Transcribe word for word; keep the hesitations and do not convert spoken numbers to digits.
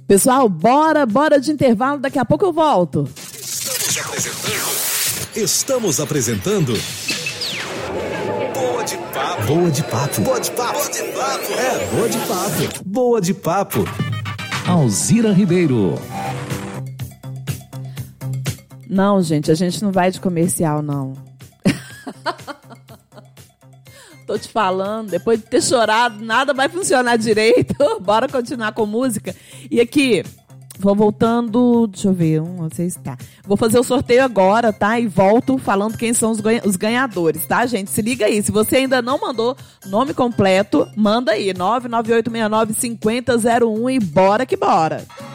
Pessoal, bora, bora de intervalo, daqui a pouco eu volto. Estamos apresentando. Estamos apresentando. Boa de papo. Boa de papo. Boa de papo. Boa de papo. É, boa de papo. Boa de papo. Alzira Ribeiro. Não, gente, a gente não vai de comercial, não. Tô te falando, depois de ter chorado, nada vai funcionar direito. Bora continuar com música. E aqui, vou voltando, deixa eu ver, um, não sei se tá. Vou fazer o sorteio agora, tá? E volto falando quem são os, ganha- os ganhadores, tá, gente? Se liga aí, se você ainda não mandou nome completo, manda aí, nove nove oito seis nove cinco zero zero um e bora que bora.